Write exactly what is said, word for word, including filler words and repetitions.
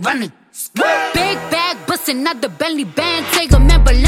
run it. Big bag bustin' out the Bentley band, take a member.